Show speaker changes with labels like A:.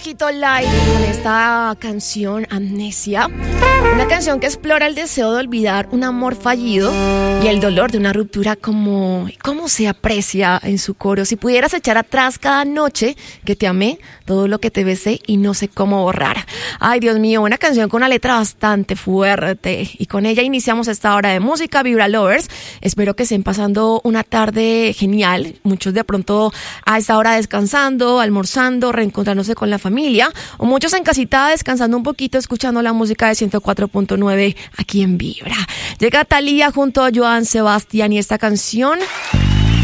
A: poquito light con esta canción Amnesia, una canción que explora el deseo de olvidar un amor fallido y el dolor de una ruptura, como cómo se aprecia en su coro. Si pudieras echar atrás cada noche que te amé, todo lo que te besé y no sé cómo borrar. Ay, Dios mío, una canción con una letra bastante fuerte, y con ella iniciamos esta hora de música Vibra Lovers. Espero que estén pasando una tarde genial, muchos de pronto a esta hora descansando, almorzando, reencontrándose con la familia, o muchos en casita descansando un poquito, escuchando la música de 104.9 aquí en Vibra. Llega Thalía junto a Joan Sebastián y esta canción